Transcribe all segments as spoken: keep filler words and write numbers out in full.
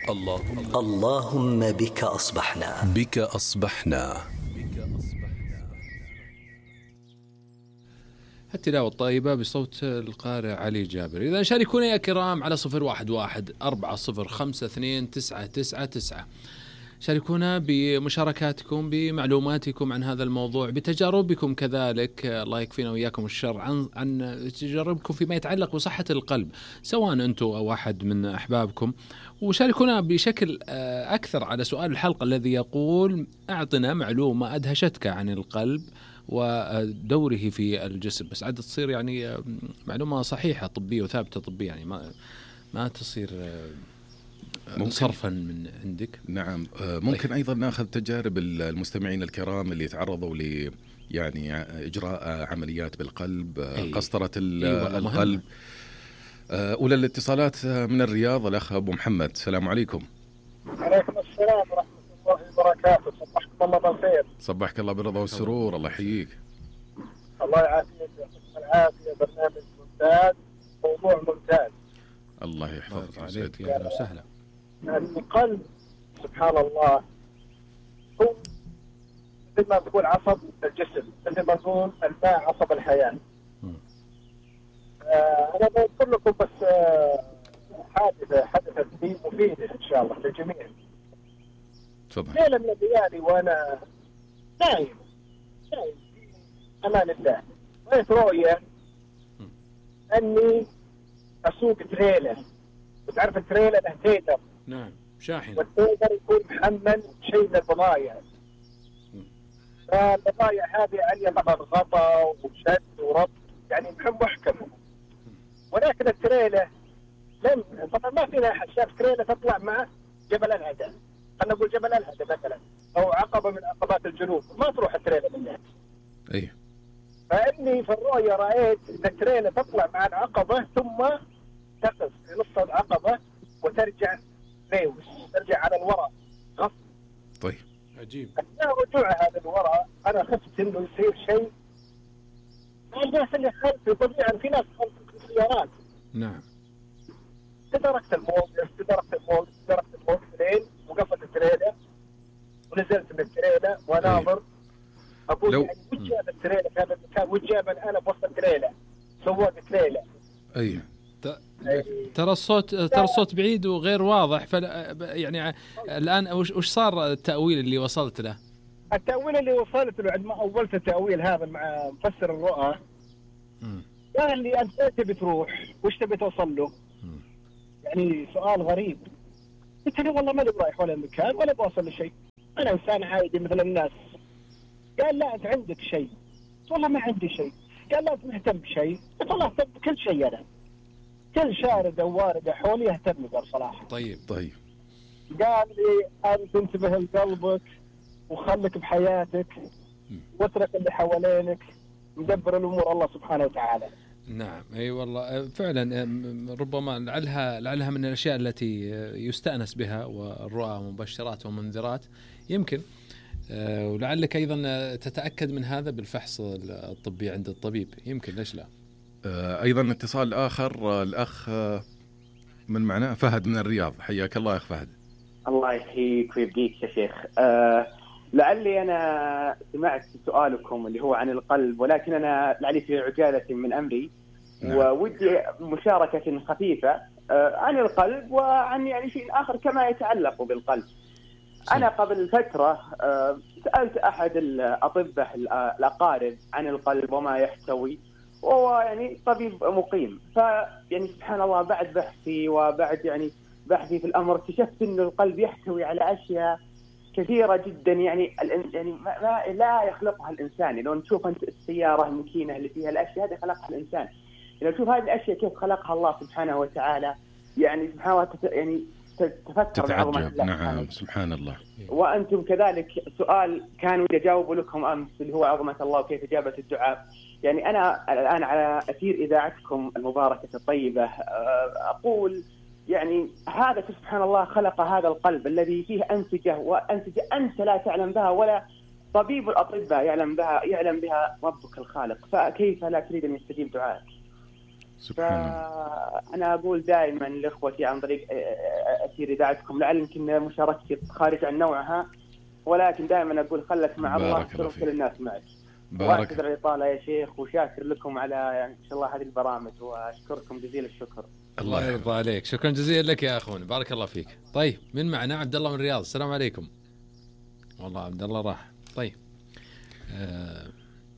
اللهم اللهم بك أصبحنا بك أصبحنا. التلاوة الطيبة بصوت القارئ علي جابر. إذا شاركونا يا كرام على صفر واحد واحد أربعة صفر خمسة اثنين تسعة تسعة تسعة. شاركونا بمشاركاتكم، بمعلوماتكم عن هذا الموضوع، بتجاربكم كذلك، الله يكفينا وإياكم الشر، عن عن تجاربكم فيما يتعلق بصحة القلب، سواء أنتم أو أحد من أحبابكم. وشاركونا بشكل أكثر على سؤال الحلقة الذي يقول: أعطنا معلومة أدهشتك عن القلب ودوره في الجسم. بس عاد تصير يعني معلومة صحيحة طبية وثابتة طبية، يعني ما ما تصير صرفا من عندك. نعم. ممكن أيضا نأخذ تجارب المستمعين الكرام اللي تعرضوا ل يعني إجراء عمليات بالقلب، أي. قسطرة أي القلب. أولى الاتصالات من الرياض الأخ أبو محمد. السلام عليكم. عليكم السلام ورحمة الله وبركاته. صبحكم الله بالخير. صبحك الله بالرضا والسرور. الله يحييك. الله يعافيك ويعطيك العافية. برنامج ممتاز، موضوع ممتاز. الله يحفظك عليك. يا أهلا وسهلا. القلب سبحان الله هو مثل ما نقول عصب الجسم، مثل ما نقول الماء عصب الحياة. آه أنا بقول لكم بس آه حادثة حدثت لي مفيدة إن شاء الله للجميع. تفضل. ليلة من الليالي وأنا نايم نايم في أمان الله، رأيت رؤية أني أسوق تريلة، وتعرف التريلة له تيتر. نعم، شاحن. والتيتر يكون محمل شيء من البضائع. فالبضائع هذه عليها طبعا غطاء وشد وربط، يعني محكم. ولكن التريلة لم طبعا ما فينا أحد شاف تريلة تطلع مع جبل الهدى، خلينا نقول جبل الهدى مثلا، أو عقبة من عقبات الجنوب، ما تروح التريلة منها. أيه. فإني في الرؤية رأيت التريلة تطلع مع العقبة ثم تقف في نص العقبة وترجع ليوس، ترجع على الوراء غصب. طيب. عجيب. أثناء رجوعها للوراء أنا خفت إنه يصير شيء مع الناس اللي خلفي. طبيعا في ناس خلفي في السيارات. نعم. تدركت الموقف تدركت الموقف تدركت الموقف لين وقفت التريلة ونزلت من التريلة وناظر. أقول لو... يعني وش جاب التريلة في هذا المكان؟ وش جاب أنا بوسط التريلة سواق التريلة؟ أيه. ترى الصوت ترى الصوت بعيد وغير واضح. فلا يعني الآن وش وش صار التأويل اللي وصلت له؟ التأويل اللي وصلت له عندما أولت التأويل هذا مع مفسر الرؤى، قال لي أنت تبي تروح وش تبي توصل له؟ مم. يعني سؤال غريب. قلت له والله ما أبي رايح ولا مكان ولا بوصل لشيء، أنا إنسان عادي مثل الناس. قال لا أنت عندك شيء. قلت والله ما عندي شيء. قال لا أنت مهتم بشيء. قلت والله أهتم بكل شيء، أنا كل شاردة وواردة حولي أهتم بها بصراحة. طيب طيب. قال لي أنت انتبه لقلبك وخلك بحياتك واترك اللي حوالينك، مدبر الأمور الله سبحانه وتعالى. نعم اي أيوة والله فعلا. ربما لعلها لعلها من الاشياء التي يستأنس بها، والرؤى مبشرات ومنذرات يمكن، ولعلك ايضا تتأكد من هذا بالفحص الطبي عند الطبيب يمكن. ليش لا؟ ايضا اتصال اخر، الاخ من معنا فهد من الرياض. حياك الله يا اخ فهد. الله يحييك ويبقيك يا شيخ. أه لعلي أنا سمعت سؤالكم اللي هو عن القلب، ولكن أنا لعلي في عجالة من أمري. نعم. وودي مشاركة خفيفة أه عن القلب وعن يعني شيء آخر كما يتعلق بالقلب. صح. أنا قبل فترة أه سألت أحد الأطباء الأقارب عن القلب وما يحتوي، وهو يعني طبيب مقيم. فيعني سبحان الله بعد بحثي وبعد يعني بحثي في الأمر اكتشفت إنه القلب يحتوي على أشياء كثيرة جدا، يعني يعني ما لا يخلقها الإنسان. لو نشوف أنت السيارة الماكينة اللي فيها الأشياء هذه خلقها الإنسان، لو نشوف هذه الأشياء كيف خلقها الله سبحانه وتعالى، يعني سبحان الله يعني تتفكر تتعجب. نعم سبحان الله. وأنتم كذلك سؤال كانوا يجاوبوا لكم أمس اللي هو عظمة الله وكيف إجابة الدعاء. يعني أنا الآن على أثير إذاعتكم المباركة الطيبة أقول يعني هذا سبحان الله خلق هذا القلب الذي فيه أنسجة، وأنسجة أنت لا تعلم بها ولا طبيب الأطباء يعلم بها يعلم بها ربك الخالق، فكيف لا تريد أن يستجيب دعائك؟ فأنا أقول دائما لإخوتي عن طريق أثير إذاعتكم، لعل يمكن مشاركتي خارج عن نوعها، ولكن دائما أقول خلك مع الله ترسل الناس معك. واعتذر على الإطالة يا شيخ، وشاكر لكم على يعني إن شاء الله هذه البرامج، وأشكركم جزيل الشكر. الله يرضى عليك، شكرا جزيلا لك يا أخونا، بارك الله فيك. طيب من معنا؟ عبد الله من الرياض. السلام عليكم. والله عبد الله راح. طيب آه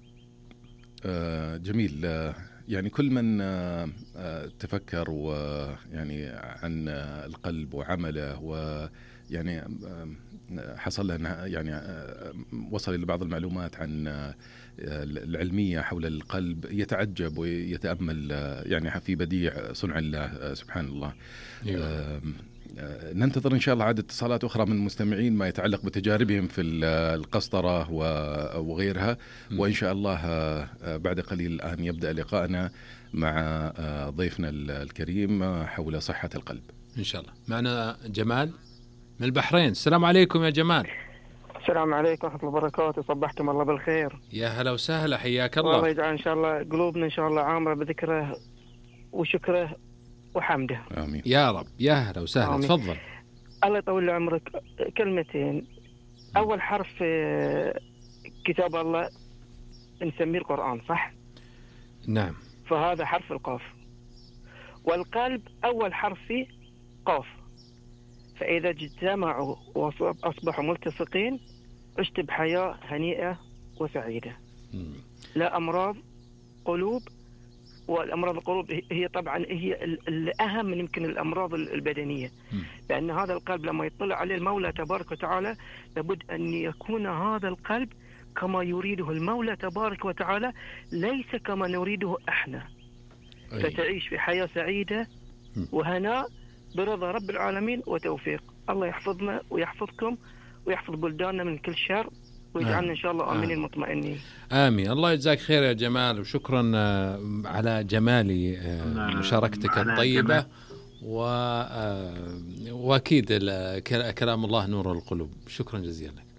آه جميل. آه يعني كل من آه آه تفكر ويعني عن آه القلب وعمله، ويعني آه حصل له يعني آه وصل إلى بعض المعلومات عن آه العلمية حول القلب، يتعجب ويتأمل آه يعني في بديع صنع الله آه سبحان الله. آه ننتظر إن شاء الله عدد اتصالات أخرى من المستمعين ما يتعلق بتجاربهم في القسطرة وغيرها، وإن شاء الله بعد قليل الآن يبدأ لقاءنا مع ضيفنا الكريم حول صحة القلب إن شاء الله. معنا جمال من البحرين. السلام عليكم يا جمال. السلام عليكم ورحمة الله وبركاته، صبحتم الله بالخير. يا هلا وسهلا، حياك الله. والله يجعل إن شاء الله قلوبنا إن شاء الله عامرة بذكره وشكره وحمده. آمين يا رب. يا هلا وسهلا. آمين. تفضل. الله يطول عمرك. كلمتين. أول حرف في كتاب الله نسميه القرآن، صح؟ نعم. فهذا حرف القاف، والقلب أول حرف فيه قاف، فإذا اجتمعوا وأصبحوا ملتصقين عشت بحياة هنيئة وسعيدة. م. لا أمراض قلوب، والأمراض القلوب هي طبعا هي الأهم من يمكن الأمراض البدنية، لأن هذا القلب لما يطلع عليه المولى تبارك وتعالى لابد أن يكون هذا القلب كما يريده المولى تبارك وتعالى، ليس كما نريده احنا. أي. فتعيش في حياة سعيدة وهناء برضا رب العالمين وتوفيق. الله يحفظنا ويحفظكم ويحفظ بلداننا من كل شر، ويجعلنا إن شاء الله آمين المطمئنين. آمين. الله يجزاك خير يا جمال، وشكرا على جمال مشاركتك الطيبة، و... وأكيد كلام الله نور القلوب. شكرا جزيلا لك.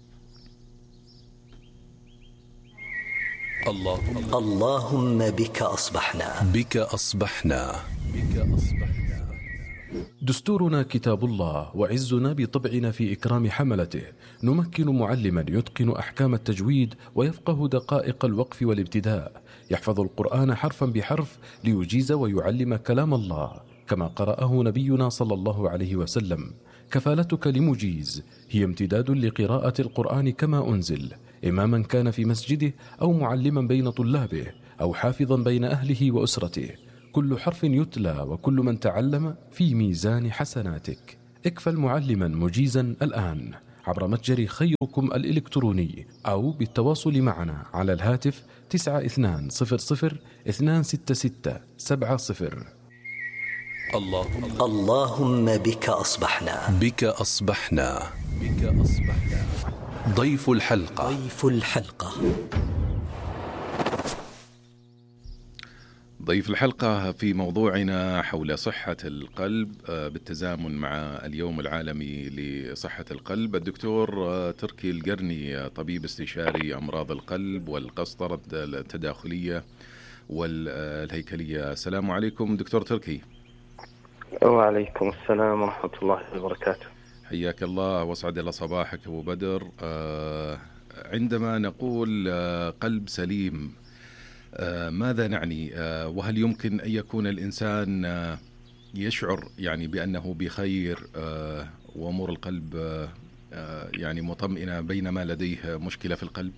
اللهم اللهم بك أصبحنا بك أصبحنا بك أصبحنا. دستورنا كتاب الله، وعزنا بطبعنا في إكرام حملته. نمكن معلما يتقن أحكام التجويد ويفقه دقائق الوقف والابتداء، يحفظ القرآن حرفا بحرف ليجيز ويعلم كلام الله كما قرأه نبينا صلى الله عليه وسلم. كفالتك لمجيز هي امتداد لقراءة القرآن كما أنزل، إماما كان في مسجده أو معلما بين طلابه أو حافظا بين أهله وأسرته. كل حرف يتلى وكل من تعلم في ميزان حسناتك. اكفل معلما مجيزا الآن عبر متجر خيركم الإلكتروني، أو بالتواصل معنا على الهاتف تسعة اثنان صفر صفر اثنان ستة ستة سبعة صفر. اللهم اللهم بك أصبحنا بك أصبحنا بك أصبحنا. ضيف الحلقة ضيف الحلقة ضيف الحلقة في موضوعنا حول صحة القلب بالتزامن مع اليوم العالمي لصحة القلب، الدكتور تركي القرني، طبيب استشاري أمراض القلب والقسطرة التداخلية والهيكلية. السلام عليكم دكتور تركي. وعليكم السلام ورحمة الله وبركاته. حياك الله واسعد الله صباحك أبو بدر. عندما نقول قلب سليم ماذا نعني؟ وهل يمكن أن يكون الإنسان يشعر يعني بأنه بخير وأمور القلب يعني مطمئنة بينما لديه مشكلة في القلب؟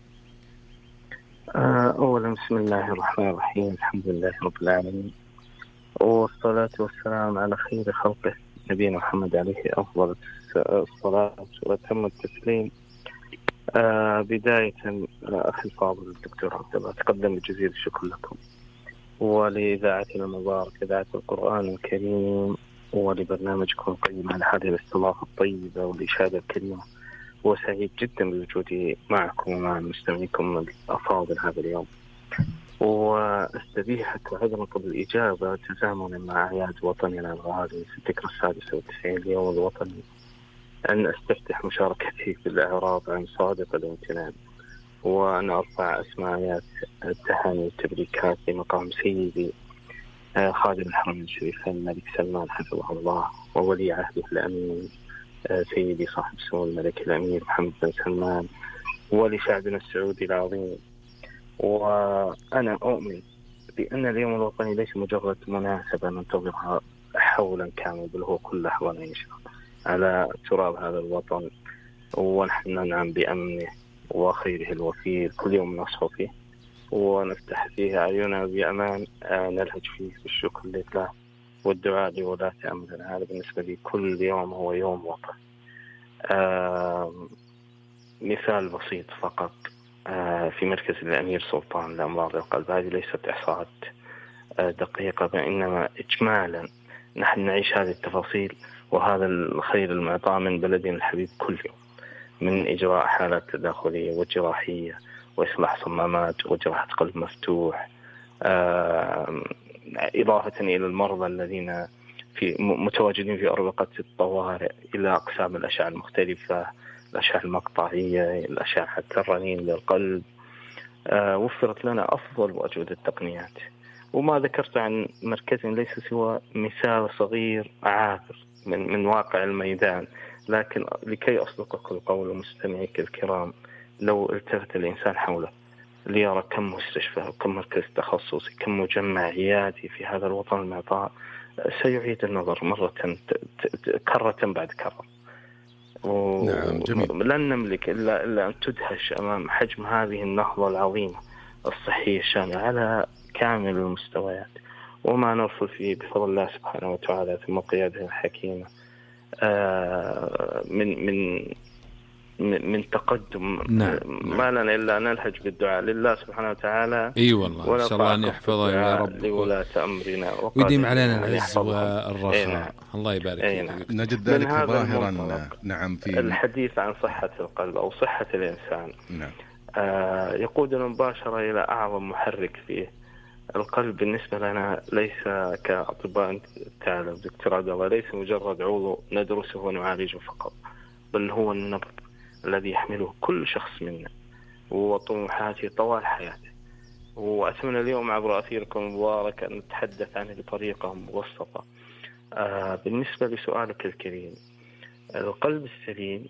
أولا بسم الله الرحمن الرحيم، الحمد لله رب العالمين، والصلاة والسلام على خير خلقه نبينا محمد عليه أفضل الصلاة وأتم التسليم. آه بداية أخي الفاضل الدكتور عبد الله، تقدم بجزيل الشكر لكم ولإذاعتنا المباركة إذاعة القرآن الكريم، ولبرنامجكم القيم على هذه الاستضافة الطيبة والإشادة الكريمة، وسعيد جدا بوجودي معكم ومع مستمعيكم الأفاضل هذا اليوم. واستبيحت عذرا بالإجابة تزامنا مع أعياد وطننا الغالي في الذكرى السادسة والتسعين اليوم الوطني أن أستفتح مشاركتي في الإعراب عن صادق الامتنان، وأن أرفع أسماء التهاني والتبريكات لمقام سيدي خادم الحرمين الشريفين الملك سلمان حفظه الله، وولي عهده الأمين سيدي صاحب السمو الملك الأمير محمد بن سلمان، ولشعبنا السعودي العظيم. وأنا أؤمن بأن اليوم الوطني ليس مجرد مناسبة ننتظرها حولا كامل، بل هو كل لحظة نعيشها على تراب هذا الوطن، ونحن ننعم بأمنه وخيره الوفير. كل يوم نصحو فيه ونفتح فيه أعيننا بأمان، نلهج فيه بالشكر لله والدعاء لولاة أمرنا. هذا بالنسبة لي كل يوم هو يوم وطن. آه مثال بسيط فقط، آه في مركز الأمير سلطان لأمراض القلب، هذه ليست إحصاءات آه دقيقة، وإنما إجمالا نحن نعيش هذه التفاصيل وهذا الخير المعطى من بلدنا الحبيب كل يوم، من إجراء حالات تداخلية وجراحية وإصلاح صمامات وجراحة قلب مفتوح، آه إضافة إلى المرضى الذين في متواجدين في أروقة الطوارئ، إلى أقسام الأشعة المختلفة، الأشعة المقطعية، الأشعة الرنين للقلب. آه وفرت لنا أفضل وأجود التقنيات. وما ذكرت عن مركز ليس سوى مثال صغير عابر من, من واقع الميدان، لكن لكي أصدقك القول مستمعيك الكرام، لو التفت الإنسان حوله ليرى كم مستشفى وكم مركز تخصصي، كم مجمع عيادي في هذا الوطن المعطاء، سيعيد النظر مرة كرة بعد كرة. نعم جميل. لن نملك إلا, إلا أن تدهش أمام حجم هذه النهضة العظيمة الصحية الشاملة على كامل المستويات، وما نرفض فيه بفضل الله سبحانه وتعالى ثم قيادة الحكيمة من من من تقدم. نعم. ما لنا إلا أن نلهج بالدعاء لله سبحانه وتعالى. اي أيوة والله إن شاء الله أن يحفظه يا رب لولاة أمرنا ويديم علينا العز والرخاء. نعم. الله يبارك فيك. نجد ذلك ظاهرا. نعم في الحديث عن صحة القلب أو صحة الإنسان. نعم. آه يقودنا مباشرة إلى أعظم محرك فيه. القلب بالنسبة لنا ليس كأطباء تعلم دكتور عبد الله، ليس مجرد عضو ندرسه ونعالجه فقط، بل هو النبض الذي يحمله كل شخص منا وطموحاته طوال حياته. وأتمنى اليوم عبر أثيركم المبارك أن نتحدث عنه بطريقة مبسطة. آه بالنسبة لسؤالك الكريم، القلب السليم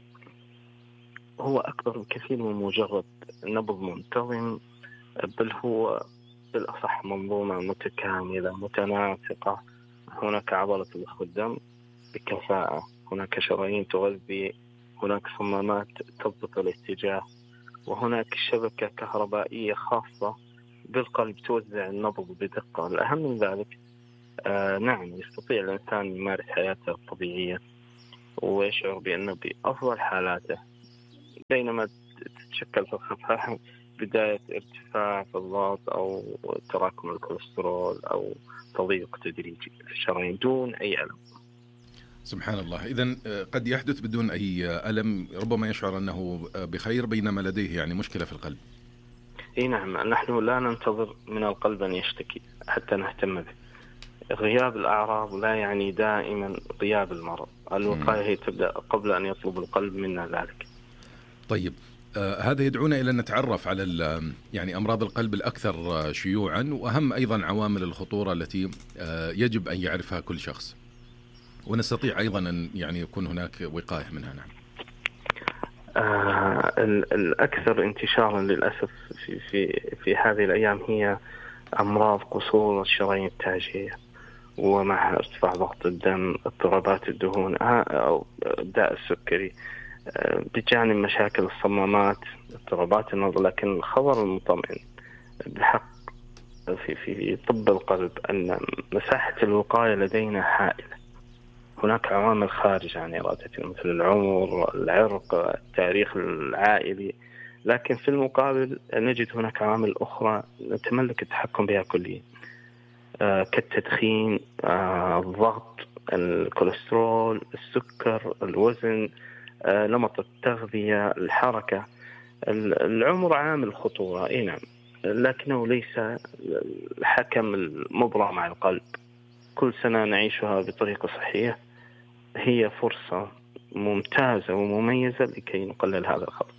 هو أكبر بكثير من مجرد نبض منتظم، بل هو بالأصح منظومة متكاملة متناسقة. هناك عضلة تضخ الدم بكفاءة، هناك شرايين تغذي، هناك صمامات تضبط الاتجاه، وهناك شبكة كهربائية خاصة بالقلب توزع النبض بدقة. الأهم من ذلك آه نعم يستطيع الإنسان يمارس حياته الطبيعية ويشعر بأنه بأفضل حالاته، بينما تتشكل في الخفاء بداية ارتفاع في الضغط أو تراكم الكوليسترول أو تضيق تدريجي في الشرايين دون أي ألم. سبحان الله. إذن قد يحدث بدون أي ألم، ربما يشعر أنه بخير بينما لديه يعني مشكلة في القلب. إيه نعم، نحن لا ننتظر من القلب أن يشتكي حتى نهتم به. غياب الأعراض لا يعني دائما غياب المرض. الوقاية هي تبدأ قبل أن يطلب القلب منا ذلك. طيب آه هذا يدعونا إلى أن نتعرف على يعني أمراض القلب الأكثر شيوعا، وأهم أيضا عوامل الخطورة التي آه يجب أن يعرفها كل شخص، ونستطيع أيضا أن يعني يكون هناك وقاية منها. نعم. آه الأكثر انتشارا للأسف في في في هذه الأيام هي أمراض قصور الشرايين التاجية، ومع ارتفاع ضغط الدم، اضطرابات الدهون أو داء السكري، بجانب مشاكل الصمامات، اضطرابات النظر. لكن الخبر المطمئن بحق في في طب القلب أن مساحة الوقاية لدينا هائلة. هناك عوامل خارجة عن إرادتنا مثل العمر، العرق، التاريخ العائلي، لكن في المقابل نجد هناك عوامل أخرى نتملك التحكم بها كليا، آه كالتدخين، آه الضغط، الكوليسترول، السكر، الوزن، آه نمط التغذية، الحركة. العمر عامل خطورة اي نعم، لكنه ليس الحكم المبرم مع القلب. كل سنة نعيشها بطريقة صحية هي فرصة ممتازة ومميزة لكي نقلل هذا الخطر.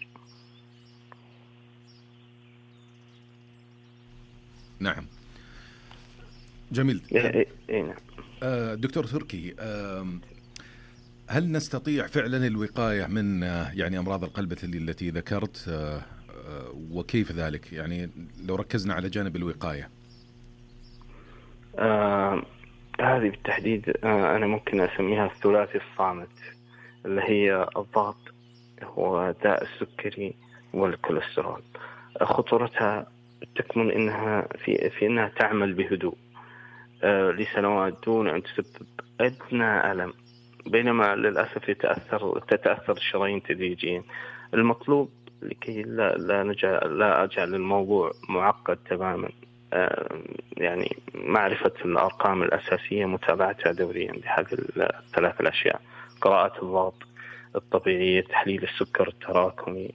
نعم. جميل. إيه إيه نعم. آه دكتور تركي، آه هل نستطيع فعلا الوقاية من آه يعني أمراض القلب التي ذكرت، آه آه وكيف ذلك؟ يعني لو ركزنا على جانب الوقاية. آه هذه بالتحديد آه أنا ممكن أسميها الثلاثي الصامت، اللي هي الضغط وداء السكري والكوليسترول. خطورتها تكمن إنها في في إنها تعمل بهدوء آه لسنوات دون أن تسبب أدنى ألم، بينما للأسف يتأثر تتأثر الشرايين تدريجيا. المطلوب لكي لا لا نجعل لا أجعل الموضوع معقد تماما، آه يعني معرفة الأرقام الأساسية، متابعتها دوريا لهذه الثلاث الأشياء: قراءة الضغط الطبيعية، تحليل السكر التراكمي،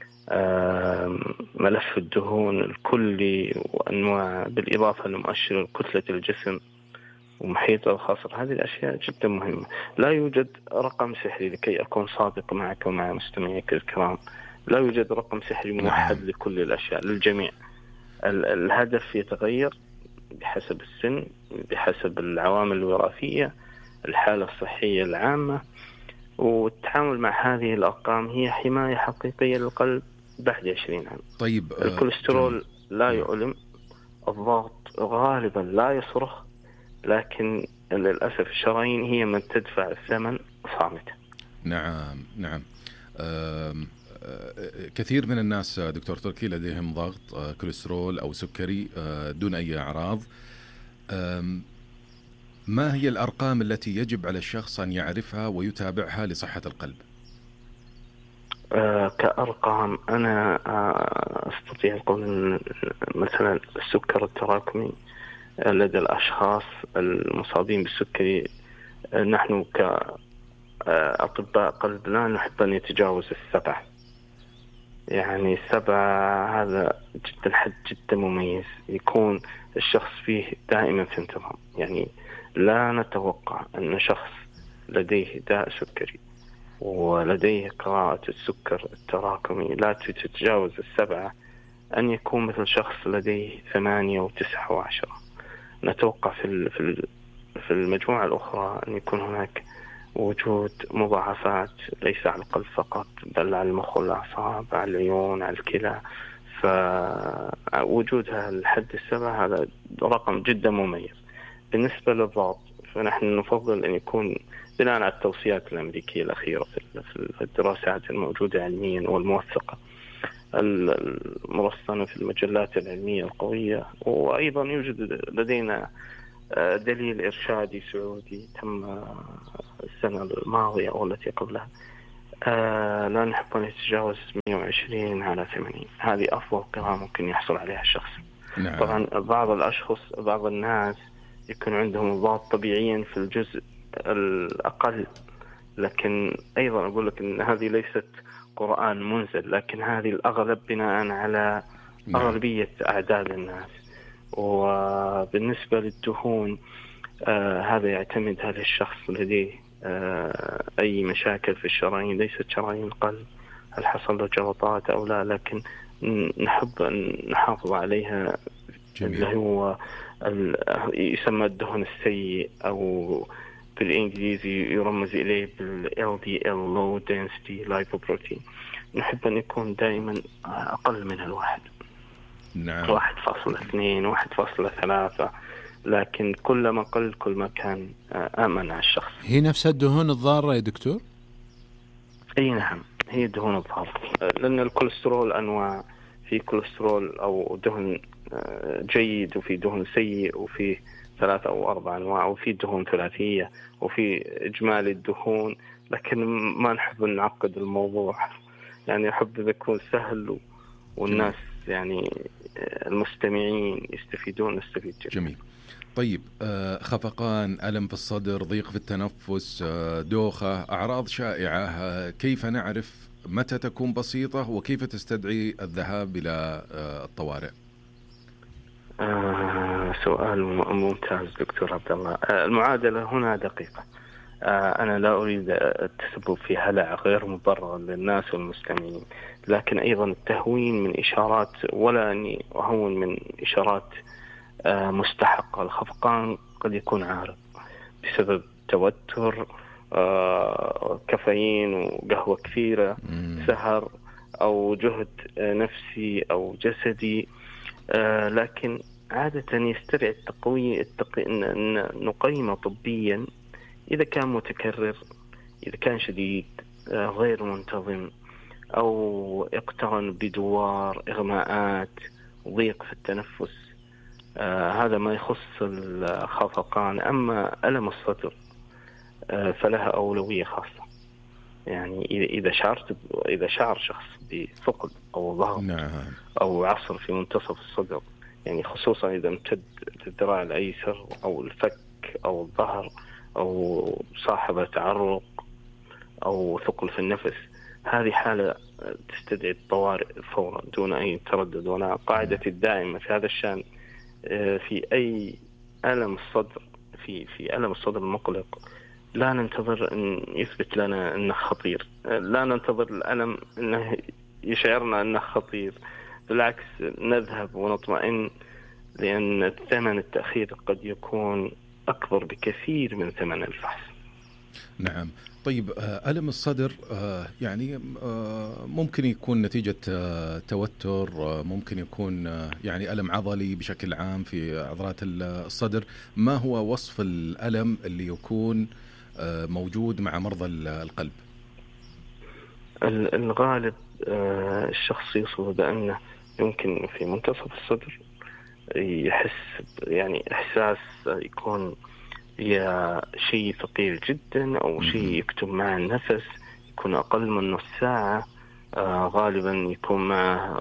ملف الدهون الكلي وأنواع، بالإضافة لمؤشر كتلة الجسم ومحيط الخصر. هذه الأشياء جدا مهمة. لا يوجد رقم سحري، لكي أكون صادق معك ومع مستمعيك الكرام، لا يوجد رقم سحري موحد لكل الأشياء للجميع. الهدف يتغير بحسب السن، بحسب العوامل الوراثية، الحالة الصحية العامة، والتعامل مع هذه الأرقام هي حماية حقيقية للقلب بعد عشرين عام. طيب الكوليسترول لا يؤلم، الضغط غالبا لا يصرخ، لكن للأسف الشرايين هي من تدفع الثمن صامتة. نعم نعم. كثير من الناس دكتور تركي لديهم ضغط، كوليسترول أو سكري دون أي أعراض. ما هي الأرقام التي يجب على الشخص أن يعرفها ويتابعها لصحة القلب؟ آه كأرقام أنا آه أستطيع أقول مثلا السكر التراكمي لدى الأشخاص المصابين بالسكري، آه نحن كأطباء قلب لا نحب أن يتجاوز السبعة. يعني السبعة هذا جدا حد جدا مميز، يكون الشخص فيه دائما في انتظام. يعني لا نتوقع أن شخص لديه داء سكري ولديه قراءة السكر التراكمي لا تتجاوز السبعة أن يكون مثل شخص لديه ثمانية وتسعة وعشرة. نتوقع في في المجموعة الأخرى أن يكون هناك وجود مضاعفات ليس على القلب فقط، بل على المخ والأعصاب، على العيون، على الكلى. فوجودها لحد السبعة هذا رقم جدا مميز. بالنسبة للضغط فنحن نفضل أن يكون بناء على التوصيات الأمريكية الأخيرة في الدراسات الموجودة علميا والموثقة المرصنة في المجلات العلمية القوية. وأيضا يوجد لدينا دليل إرشادي سعودي تم السنة الماضية أو التي قبلها، لا نحب أن يتجاوز مئة وعشرين على ثمانين. هذه أفضل قراءة ممكن يحصل عليها الشخص. نعم. طبعا بعض الأشخاص بعض الناس يكون عندهم الضغط طبيعيا في الجزء الأقل، لكن أيضا أقول لك أن هذه ليست قرآن منزل، لكن هذه الأغلب بناء على أغلبية أعداد الناس. وبالنسبة للدهون آه هذا يعتمد هل الشخص لديه آه أي مشاكل في الشرايين، ليست شرايين القلب، هل حصل له جلطات أو لا، لكن نحب أن نحافظ عليها. جميل. اللي هو يسمى الدهن السيء، أو بالإنجليزي يرمز إليه بال إل دي إل low density lipoprotein. نحب أن يكون دائما أقل من الواحد. نعم. واحد فاصلة اثنين، واحد فاصلة ثلاثة، لكن كلما قل كل ما كان آمن على الشخص. هي نفس الدهون الضارة يا دكتور؟ أي نعم، هي دهون الضارة، لأن الكوليسترول أنواع، في كوليسترول أو دهن جيد، وفي دهن سيء، وفي ثلاثة أو أربع أنواع، وفي دهون ثلاثية، وفي إجمالي الدهون. لكن ما نحب نعقد الموضوع، يعني أحب يكون سهل والناس يعني المستمعين يستفيدون نستفيد جدا. جميل. طيب خفقان، ألم في الصدر، ضيق في التنفس، دوخة، أعراض شائعة، كيف نعرف متى تكون بسيطة وكيف تستدعي الذهاب إلى الطوارئ؟ آه سؤال ممتاز دكتور عبد الله. آه المعادلة هنا دقيقة. آه أنا لا أريد التسبب في هلع غير مبرر للناس والمستمعين، لكن أيضا التهوين من إشارات، ولا أني أهون من إشارات مستحقة. الخفقان قد يكون عارض بسبب توتر، كافيين وقهوة كثيرة، سهر، أو جهد نفسي أو جسدي. لكن عادة يستدعي التقوية التق... أن نقيمه طبيا إذا كان متكرر، إذا كان شديد، غير منتظم، أو اقترن بدوار، إغماءات، ضيق في التنفس. آه هذا ما يخص الخفقان. أما ألم الصدر آه فلها أولوية خاصة. يعني إذا شعرت إذا شعر شخص بثقل أو ضغط نعم. أو عصر في منتصف الصدر، يعني خصوصا إذا امتد الذراع الأيسر أو الفك أو الظهر، أو صاحب تعرق أو ثقل في النفس، هذه حالة تستدعي الطوارئ فورا دون أي تردد. وأنا قاعدتي الدائمة في هذا الشأن في أي ألم الصدر في في ألم الصدر المقلق، لا ننتظر أن يثبت لنا أنه خطير، لا ننتظر الألم أنه يشعرنا أنه خطير، بالعكس نذهب ونطمئن، لأن ثمن التأخير قد يكون أكبر بكثير من ثمن الفحص. نعم. طيب ألم الصدر يعني ممكن يكون نتيجة توتر، ممكن يكون يعني ألم عضلي بشكل عام في عضلات الصدر. ما هو وصف الألم اللي يكون موجود مع مرضى القلب؟ الغالب الشخص يصف بأنه يمكن في منتصف الصدر يحس يعني إحساس يكون يا شيء ثقيل جدا أو شيء يكتم مع النفس، يكون أقل من نص ساعة. آه غالبا يكون مع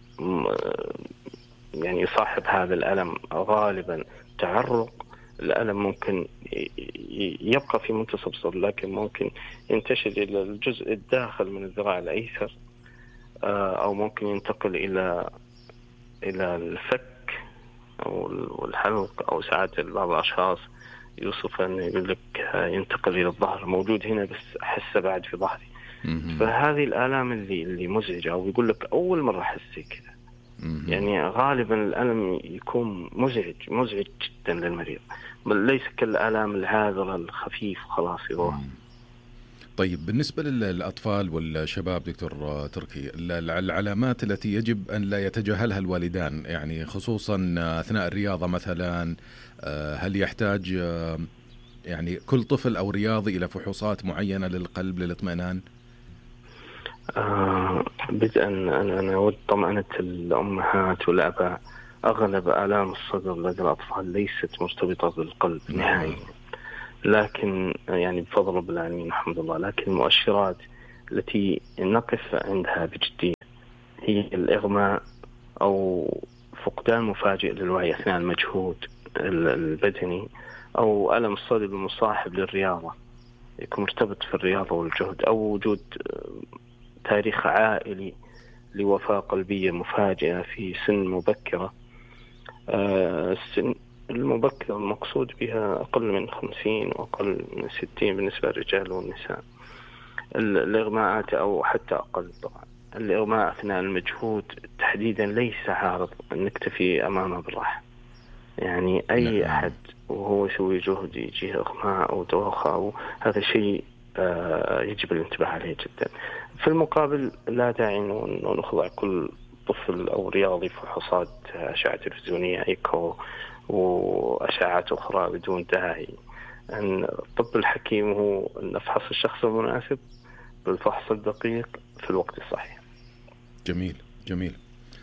يعني صاحب هذا الألم غالبا تعرق. الألم ممكن يبقى في منتصف الصدر، لكن ممكن ينتشر إلى الجزء الداخل من الذراع الأيسر، آه أو ممكن ينتقل إلى إلى الفك أو الحلق، أو ساعات بعض الأشخاص يوصف أن يقول لك ينتقل إلى الظهر، موجود هنا بس أحسه بعد في ظهري. فهذه الآلام اللي اللي مزعجة، أو يقول لك أول مرة أحس كذا. يعني غالبا الألم يكون مزعج مزعج جدا للمريض، بل ليس كالآلام العاذرة الخفيف خلاص يروح. طيب بالنسبة للأطفال والشباب دكتور تركي، العلامات التي يجب أن لا يتجاهلها الوالدان، يعني خصوصا أثناء الرياضة مثلا، هل يحتاج يعني كل طفل أو رياضي إلى فحوصات معينة للقلب للاطمئنان؟ آه بدءا أنا أود طمأنة الأمهات والآباء. أغلب آلام الصدر لدى الأطفال ليست مرتبطة بالقلب نهائيا، لكن يعني بفضل رب العالمين الحمد لله. لكن المؤشرات التي نقف عندها بجدية هي الإغماء أو فقدان مفاجئ للوعي أثناء المجهود البدني، أو ألم الصدر المصاحب للرياضة يكون مرتبط في الرياضة والجهد، أو وجود تاريخ عائلي لوفاة قلبية مفاجئة في سن مبكرة. السن المبكرة المقصود بها أقل من خمسين وأقل من ستين بالنسبة للرجال والنساء. الإغماءات أو حتى أقل طبعا. الإغماء أثناء المجهود تحديدا ليس عارض أن نكتفي أمامه بالراحة. يعني أي أحد وهو يسوي جهد يجيه إغماء أو دوخة أو هذا شيء يجب الانتباه عليه جدا. في المقابل لا داعي أن نخضع كل طفل أو رياضي فحوصات أشعة تلفزيونية إيكو وأشعات أخرى بدون داعي. أن الطب الحكيم هو أن نفحص الشخص المناسب بالفحص الدقيق في الوقت الصحيح. جميل جميل.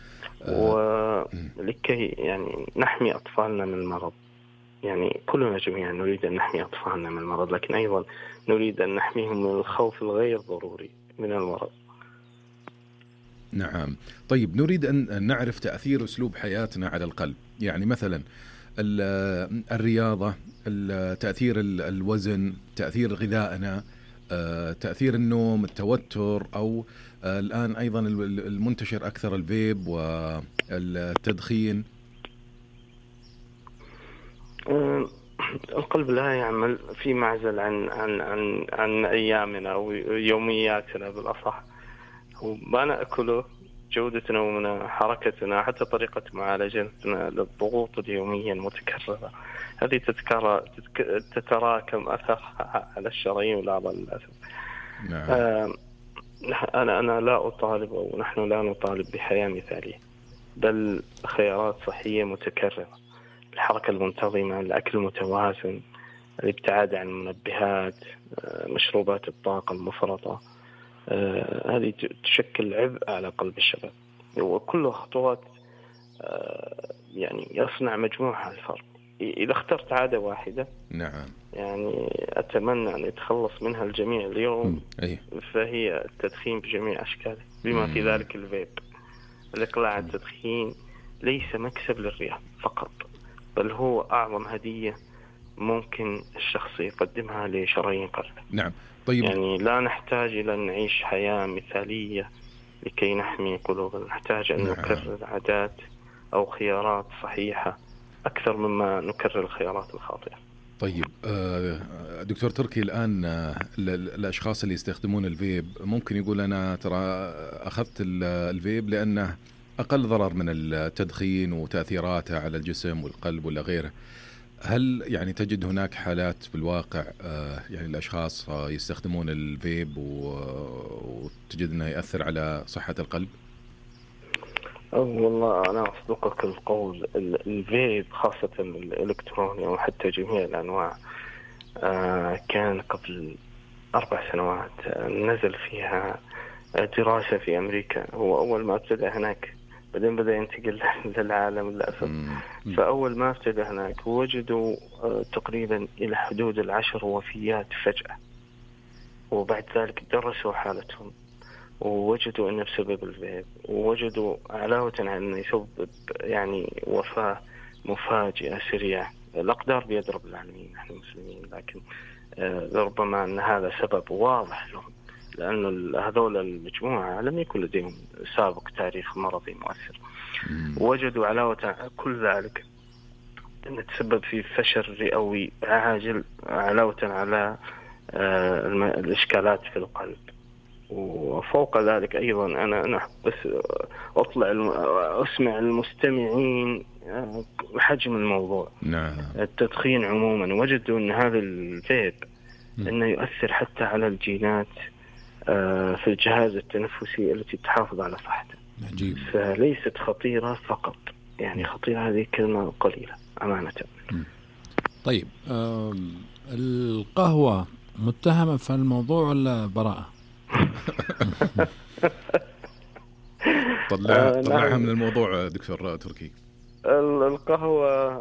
ولكي يعني نحمي أطفالنا من المرض، يعني كلنا جميعا نريد أن نحمي أطفالنا من المرض، لكن أيضا نريد أن نحميهم من الخوف الغير ضروري من المرض. نعم. طيب نريد أن نعرف تأثير أسلوب حياتنا على القلب، يعني مثلا الرياضة، تأثير الوزن، تأثير غذائنا، تأثير النوم، التوتر، أو الآن أيضا المنتشر أكثر الفيب والتدخين. القلب لا يعمل في معزل عن عن عن عن أيامنا أو يومياتنا بالأصح. وما نأكله جودتنا ومن حركتنا حتى طريقة معالجتنا للضغوط اليومية المتكررة هذه تتكرر تتراكم أثرها على الشرايين والأعضاء للأسف. نعم. آه أنا أنا لا أطالب أو نحن لا نطالب بحياة مثالية، بل خيارات صحية متكررة، الحركة المنتظمة، الأكل المتوازن، الابتعاد عن المنبهات، مشروبات الطاقة المفرطة. آه هذه تشكل عبء على قلب الشباب، وكل خطوات آه يعني يصنع مجموعة الفرق. إذا اخترت عادة واحدة نعم يعني أتمنى أن يتخلص منها الجميع اليوم، أيه. فهي التدخين بجميع أشكاله بما في ذلك الفيب. الإقلاع عن التدخين ليس مكسب للرياض فقط، بل هو أعظم هدية ممكن الشخص يقدمها لشرايين قلبه. نعم. طيب يعني لا نحتاج إلى أن نعيش حياة مثالية لكي نحمي قلوبنا، نحتاج أن نعم. نكرر عادات أو خيارات صحيحة أكثر مما نكرر الخيارات الخاطئة. طيب دكتور تركي، الآن الأشخاص اللي يستخدمون الفيب ممكن يقول أنا ترى أخذت الفيب لأنه أقل ضرر من التدخين وتأثيراته على الجسم والقلب ولا غيره. هل يعني تجد هناك حالات في الواقع يعني الأشخاص يستخدمون الفيب وتجد أنه يأثر على صحة القلب؟ والله أنا أصدقك القول، الفيب خاصة الإلكتروني وحتى جميع الأنواع كان قبل أربع سنوات نزل فيها دراسة في أمريكا. هو أول ما ابتدى هناك بعدين بدأ ينتقل للعالم للأسف. فأول ما ابتدى هناك وجدوا تقريبا إلى حدود العشر وفيات فجأة، وبعد ذلك درسوا حالتهم ووجدوا أنه بسبب الفيب، ووجدوا علاوة على أنه يسبب يعني وفاة مفاجئة سريعة. الأقدار بيد رب العالمين، نحن مسلمين، لكن ربما أن هذا سبب واضح لهم، لأن هذول المجموعة لم يكن لديهم سابق تاريخ مرضي مؤثر. وجدوا علاوة على كل ذلك أن تسبب في فشل رئوي عاجل، علاوة على الإشكالات في القلب. وفوق ذلك أيضا أنا أنا بس أطلع أسمع المستمعين حجم الموضوع. نعم. التدخين عموما وجدوا أن هذا الفيب أنه يؤثر حتى على الجينات في الجهاز التنفسي التي تحافظ على صحته. عجيب. فليست خطيرة فقط، يعني خطيرة هذه كلمة قليلة أمانة. طيب القهوة متهمة في الموضوع ولا براءة؟ طلع طلعها من الموضوع دكتور تركي. القهوة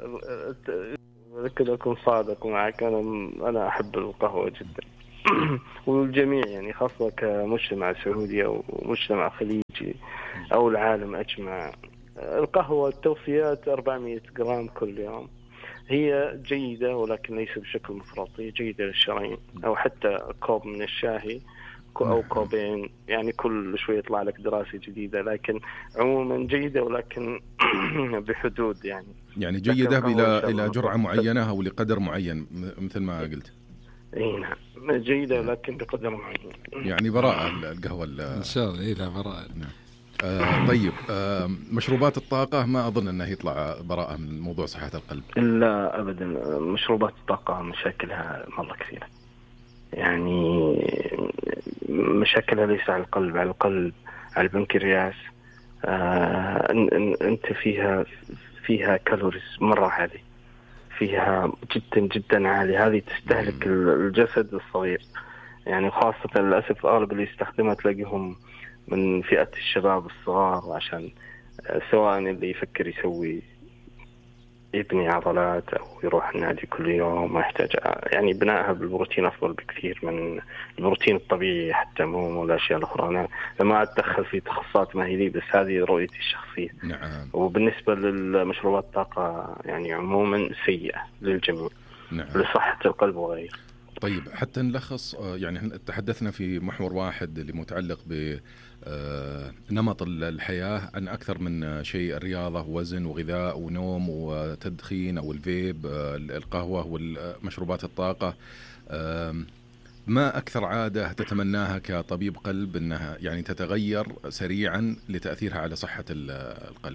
أذكر أكون صادق معك، أنا أنا أحب القهوة جدا والجميع يعني خاصة كمجتمع سعودي أو مجتمع خليجي أو العالم أجمع. القهوة التوصيات أربعمائة جرام كل يوم، هي جيدة ولكن ليس بشكل مفرطي، جيدة للشرايين. أو حتى كوب من الشاهي أو كوبين، يعني كل شوية يطلع لك دراسة جديدة، لكن عموما جيدة ولكن بحدود يعني يعني جيدة إلى إلى جرعة معينة أو لقدر معين مثل ما قلت. إيه نعم جيدة لكن بقدر معين. يعني براءة القهوة إن شاء الله. إيه لا براءة. نعم. آه طيب آه مشروبات الطاقة ما أظن أنه يطلع براءة من موضوع صحة القلب. لا أبدا، مشروبات الطاقة مشاكلها مرة كثيرة، يعني مشاكلها ليس على القلب، على القلب على البنكرياس. آه أنت فيها فيها كالوريز مرة عالية، فيها جدا جدا عالية، هذه تستهلك الجسد الصغير. يعني خاصة للأسف أغلب اللي يستخدمها تلاقيهم من فئة الشباب الصغار، عشان سواء اللي يفكر يسوي يبني عضلات أو يروح النادي كل يوم، ما يحتاج يعني بنائها بالبروتين أفضل بكثير من البروتين الطبيعي حتى مو والأشياء الأخرى. أنا لما أتدخل في تخصصات ما هي لي، بس هذه رؤيتي الشخصية. نعم. وبالنسبة للمشروبات الطاقة يعني عموما سيئة للجميع. نعم. لصحة القلب وغيره. طيب حتى نلخص، يعني تحدثنا في محور واحد اللي متعلق بنمط الحياة عن أكثر من شيء، الرياضة ووزن وغذاء ونوم وتدخين أو الفيب، القهوة والمشروبات الطاقة. ما أكثر عادة تتمناها كطبيب قلب أنها يعني تتغير سريعا لتأثيرها على صحة القلب؟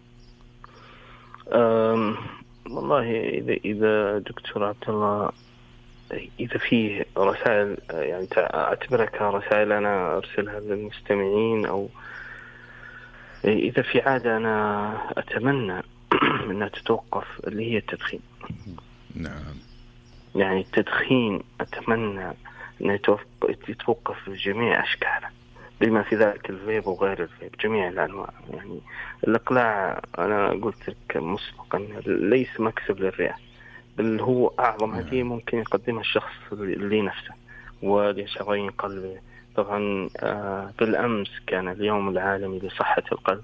والله إذا إذا دكتور عبد الله، إذا فيه رسائل يعني أعتبرها كرسائل أنا أرسلها للمستمعين، أو إذا في عادة أنا أتمنى أنها تتوقف اللي هي التدخين. نعم. يعني التدخين أتمنى أن يتوقف في جميع أشكاله، بما في ذلك الفيب وغير الفيب، جميع الأنواع. يعني الإقلاع أنا قلت لك مسبقا ليس مكسب للرئة، بل هو أعظم هدية ممكن يقدمها الشخص لنفسه ولشرايين قلبه. طبعا بالأمس كان اليوم العالمي لصحة القلب،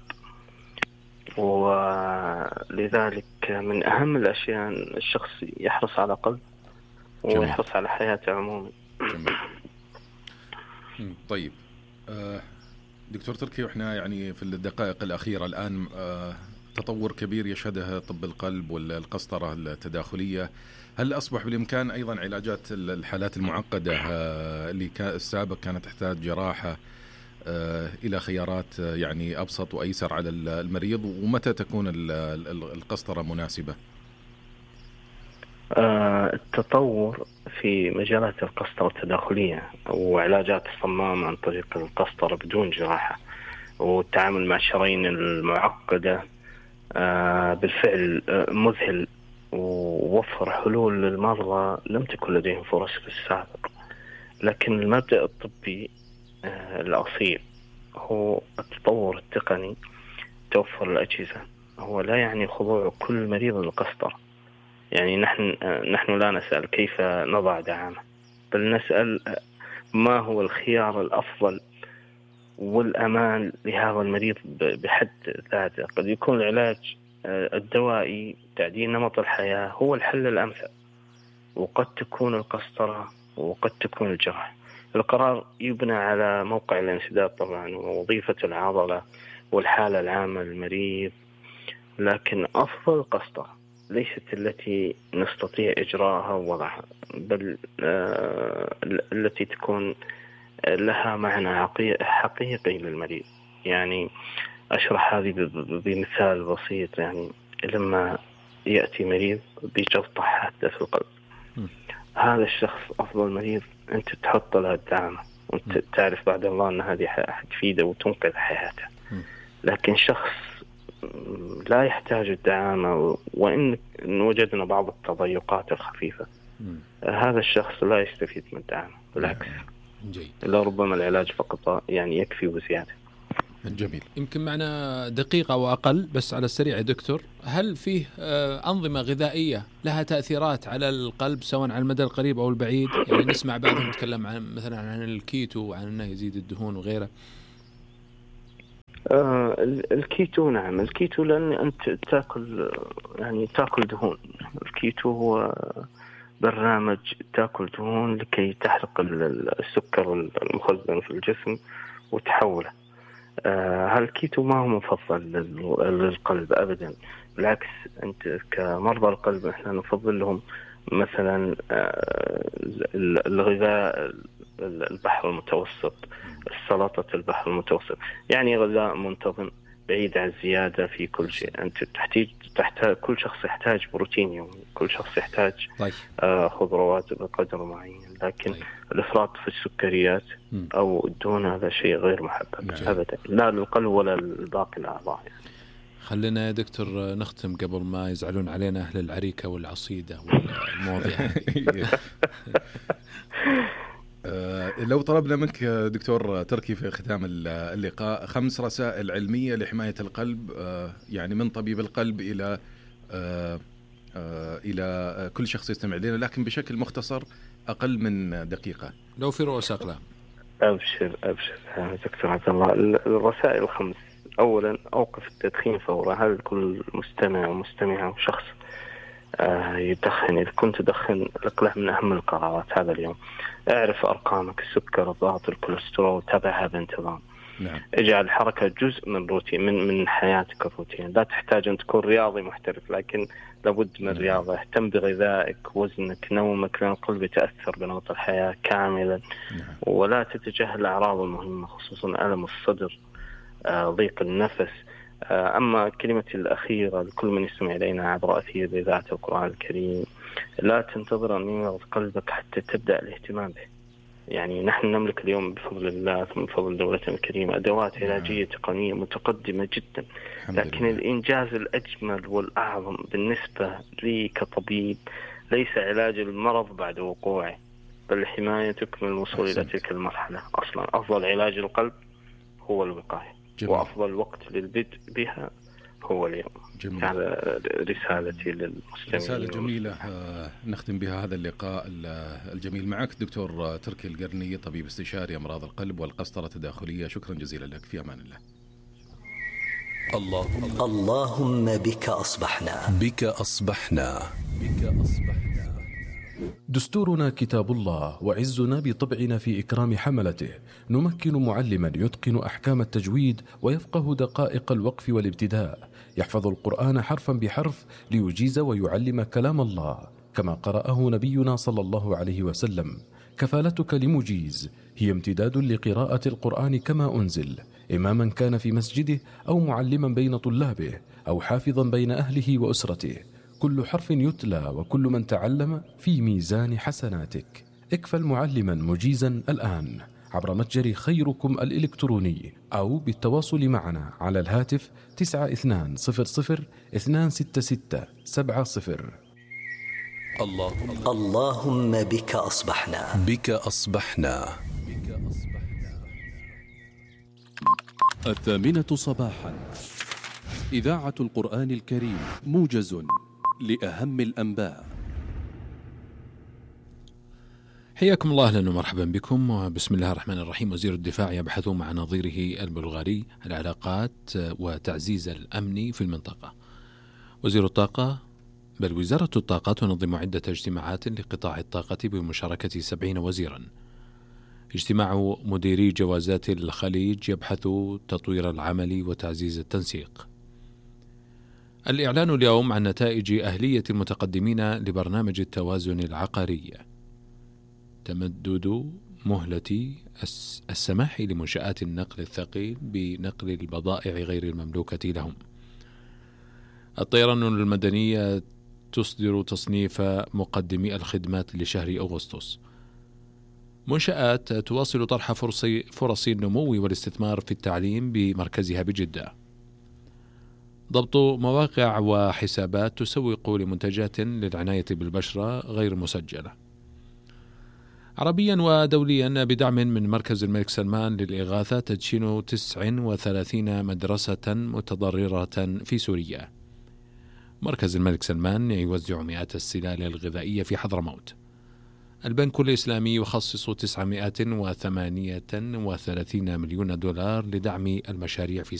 ولذلك من أهم الأشياء الشخص يحرص على قلب ويحرص على حياته عموما. طيب دكتور تركي، وإحنا يعني في الدقائق الأخيرة الآن تطور كبير يشهده طب القلب والقسطرة التداخلية، هل أصبح بالإمكان أيضا علاجات الحالات المعقدة اللي السابق كانت تحتاج جراحة إلى خيارات يعني أبسط وأيسر على المريض؟ ومتى تكون القسطرة مناسبة؟ التطور في مجالات القسطرة التداخلية وعلاجات الصمام عن طريق القسطرة بدون جراحة والتعامل مع الشرايين المعقدة بالفعل مذهل، ووفر حلول للمرضى لم تكن لديهم فرص في السابق. لكن المبدأ الطبي الأصيل هو التطور التقني، توفر الأجهزة، هو لا يعني خضوع كل مريض للقسطرة. يعني نحن نحن لا نسأل كيف نضع دعامة، بل نسأل ما هو الخيار الأفضل والأمان لهذا المريض بحد ذاته. قد يكون العلاج الدوائي، تعديل نمط الحياة هو الحل الأمثل، وقد تكون القسطرة وقد تكون الجراحة. القرار يبنى على موقع الانسداد طبعا ووظيفة العضلة والحالة العامة للمريض، لكن أفضل قسطرة ليست التي نستطيع إجراءها ووضعها، بل آه التي تكون لها معنى حقيقي للمريض. يعني أشرح هذه بمثال بسيط. يعني لما يأتي مريض بجلطة حادة في القلب، هذا الشخص أفضل مريض أنت تحط له الدعامة وأنت تعرف بعد الله أن هذه حتفيده وتنقذ حياته. لكن شخص لا يحتاج الدعامة، وإن وجدنا بعض التضيقات الخفيفة، هذا الشخص لا يستفيد من الدعامة، بالعكس لربما العلاج فقط يعني يكفي وزيادة. جميل. يمكن معنا دقيقة وأقل بس على السريع يا دكتور، هل فيه أنظمة غذائية لها تأثيرات على القلب سواء على المدى القريب أو البعيد؟ يعني نسمع بعضهم يتكلم عن مثلا عن الكيتو وعن أنه يزيد الدهون وغيره. آه الكيتو نعم، الكيتو لأن أنت تأكل يعني تأكل دهون. الكيتو هو برنامج تأكل دهون لكي تحرق السكر المخزن في الجسم وتحوله. آه هالكيتو ما هو مفضل للقلب أبدا، بالعكس أنت كمرضى القلب إحنا نفضل لهم مثلا آه الغذاء البحر المتوسط، السلطة البحر المتوسط، يعني غذاء منتظم بعيد عن الزيادة في كل شيء. أنت تحتاج تحتاج كل شخص يحتاج بروتين يومي، كل شخص يحتاج طيب. آه خضروات بقدر معين، لكن طيب. الإفراط في السكريات م. أو الدهون هذا شيء غير محبب أبدا، لا للقلب ولا لباقي الأعضاء. يعني. خلينا يا دكتور نختم قبل ما يزعلون علينا أهل العريكة والعصيدة والمواضيع. لو طلبنا منك دكتور تركي في ختام اللقاء خمس رسائل علمية لحماية القلب، يعني من طبيب القلب إلى إلى كل شخص يستمع لنا، لكن بشكل مختصر أقل من دقيقة، لو في رؤوس أقلام. أبشر أبشر دكتور عبد الله. الرسائل الخمس: أولا، أوقف التدخين فورا. هل كل مستمع ومستمعة وشخص يدخن، إذا كنت تدخن الإقلاع من أهم القرارات هذا اليوم. اعرف أرقامك، السكر، الضغط، الكوليسترول، تابعها بانتظام. نعم. اجعل الحركة جزء من روتين من من حياتك الروتين. لا تحتاج أن تكون رياضي محترف، لكن لابد من نعم. رياضة. اهتم بغذائك، وزنك، نومك، لأن القلب يتأثر بنمط الحياة كاملا. نعم. ولا تتجاهل الأعراض المهمة، خصوصا ألم الصدر، آه، ضيق النفس. آه، أما كلمتي الأخيرة لكل من يستمع إلينا عبر أثير إذاعة القرآن الكريم: لا تنتظر أن يمرض قلبك حتى تبدأ الاهتمام به. يعني نحن نملك اليوم بفضل الله من فضل دولتنا الكريمة أدوات علاجية تقنية متقدمة جدا، لكن لله. الإنجاز الأجمل والأعظم بالنسبة لي كطبيب ليس علاج المرض بعد وقوعه، بل حمايتك من الوصول إلى تلك المرحلة. أصلا أفضل علاج القلب هو الوقاية، وأفضل وقت للبدء بها هو اليوم. جميل. هذا رسالتي للمستمعين. رسالة جميلة نختم بها هذا اللقاء الجميل معك دكتور تركي القرني، طبيب استشاري أمراض القلب والقسطرة التداخلية. شكرا جزيلا لك، في أمان الله. اللهم اللهم بك أصبحنا بك أصبحنا بك أصبحنا. دستورنا كتاب الله، وعزنا بطبعنا في إكرام حملته. نمكن معلما يتقن أحكام التجويد ويفقه دقائق الوقف والابتداء، يحفظ القرآن حرفا بحرف ليجيز ويعلم كلام الله كما قرأه نبينا صلى الله عليه وسلم. كفالتك لمجيز هي امتداد لقراءة القرآن كما أنزل، إماما كان في مسجده أو معلما بين طلابه أو حافظا بين أهله وأسرته. كل حرف يتلى وكل من تعلم في ميزان حسناتك. اكفل معلما مجيزا الآن عبر متجر خيركم الإلكتروني أو بالتواصل معنا على الهاتف تسعة اثنان صفر صفر اثنان ستة ستة سبعة صفر. اللهم اللهم بك أصبحنا بك أصبحنا بك أصبحنا. الثامنة صباحا، إذاعة القرآن الكريم، موجز لأهم الأنباء. حياكم الله، أهلا ومرحبا بكم، وبسم الله الرحمن الرحيم. وزير الدفاع يبحث مع نظيره البلغاري العلاقات وتعزيز الأمن في المنطقة. وزير الطاقة بل وزارة الطاقة تنظم عدة اجتماعات لقطاع الطاقة بمشاركة سبعين وزيرا. اجتماع مديري جوازات الخليج يبحث تطوير العمل وتعزيز التنسيق. الإعلان اليوم عن نتائج أهلية المتقدمين لبرنامج التوازن العقاري. تمدد مهلة السماح لمنشآت النقل الثقيل بنقل البضائع غير المملوكة لهم. الطيران المدنية تصدر تصنيف مقدمي الخدمات لشهر أغسطس. منشآت تواصل طرح فرص النمو والاستثمار في التعليم بمركزها بجدة. ضبط مواقع وحسابات تسوق لمنتجات للعناية بالبشرة غير مسجلة. عربيا ودوليا بدعم من مركز الملك سلمان للإغاثة تدشين تسع وثلاثين مدرسة متضررة في سوريا. مركز الملك سلمان يوزع مئات السلال الغذائية في حضرموت. البنك الإسلامي يخصص تسعمائة وثمانية وثلاثين مليون دولار لدعم المشاريع في